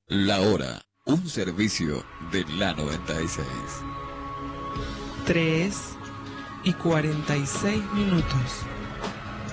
La hora, un servicio de la 96. 3:46.